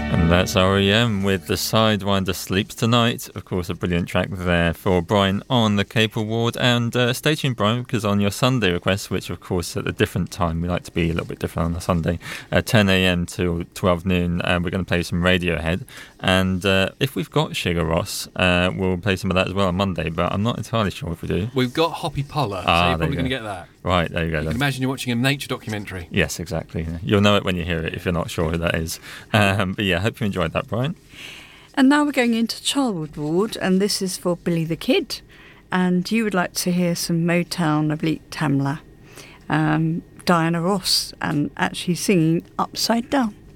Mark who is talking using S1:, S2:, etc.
S1: And that's REM with The Sidewinder Sleeps Tonight. Of course, a brilliant track there for Brian on the Capel Ward. And stay tuned, Brian, because on your Sunday request, which of course at a different time, we like to be a little bit different on a Sunday, 10 a.m. till 12 noon, we're going to play some Radiohead. And if we've got Sugar Ross, we'll play some of that as well on Monday, but I'm not entirely sure if we do.
S2: We've got Hoppy Poller, so you're probably going to get that.
S1: Right, there you go.
S2: You can imagine you're watching a nature documentary.
S1: Yes, exactly. You'll know it when you hear it if you're not sure who that is. But yeah, I hope you enjoyed that, Brian.
S3: And now we're going into Childwood Ward, and this is for Billy the Kid. And you would like to hear some Motown of Leet Tamla, Diana Ross, and actually singing Upside Down.